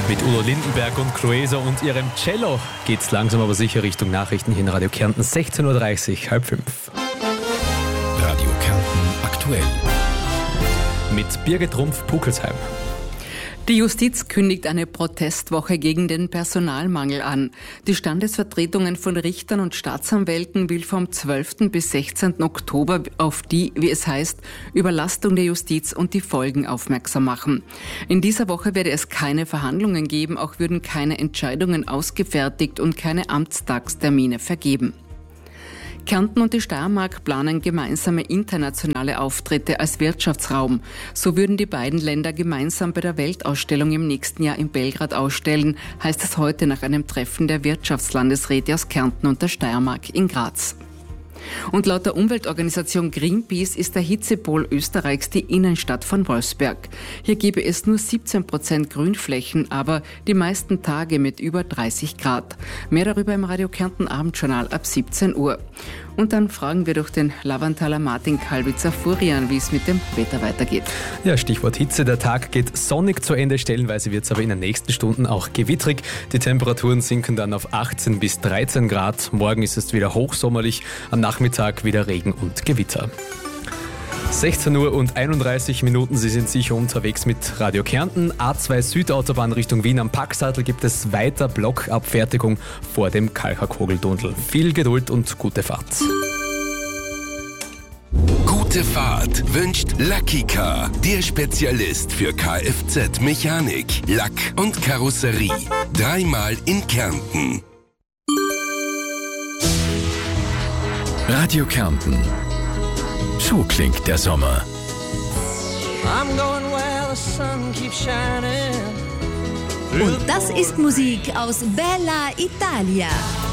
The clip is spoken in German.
Mit Udo Lindenberg und Cloeser und ihrem Cello geht's langsam aber sicher Richtung Nachrichten hier in Radio Kärnten. 16.30 Uhr, 16:30. Radio Kärnten aktuell. Mit Birgit Rumpf-Pukelsheim. Die Justiz kündigt eine Protestwoche gegen den Personalmangel an. Die Standesvertretungen von Richtern und Staatsanwälten will vom 12. bis 16. Oktober auf die, wie es heißt, Überlastung der Justiz und die Folgen aufmerksam machen. In dieser Woche werde es keine Verhandlungen geben, auch würden keine Entscheidungen ausgefertigt und keine Amtstagstermine vergeben. Kärnten und die Steiermark planen gemeinsame internationale Auftritte als Wirtschaftsraum. So würden die beiden Länder gemeinsam bei der Weltausstellung im nächsten Jahr in Belgrad ausstellen, heißt es heute nach einem Treffen der Wirtschaftslandesräte aus Kärnten und der Steiermark in Graz. Und laut der Umweltorganisation Greenpeace ist der Hitzepol Österreichs die Innenstadt von Wolfsberg. Hier gebe es nur 17% Grünflächen, aber die meisten Tage mit über 30 Grad. Mehr darüber im Radio Kärnten Abendjournal ab 17 Uhr. Und dann fragen wir durch den Lavantaler Martin Kalwitzer Furian, wie es mit dem Wetter weitergeht. Ja, Stichwort Hitze. Der Tag geht sonnig zu Ende. Stellenweise wird es aber in den nächsten Stunden auch gewittrig. Die Temperaturen sinken dann auf 18 bis 13 Grad. Morgen ist es wieder hochsommerlich. Am Nachmittag wieder Regen und Gewitter. 16:31 Uhr. Sie sind sicher unterwegs mit Radio Kärnten. A2 Südautobahn Richtung Wien am Packsattel gibt es weiter Blockabfertigung vor dem Kalcherkogeltunnel. Viel Geduld und gute Fahrt. Gute Fahrt wünscht Lucky Car, der Spezialist für Kfz-Mechanik, Lack und Karosserie. Dreimal in Kärnten. Radio Kärnten. So klingt der Sommer. Und das ist Musik aus Bella Italia.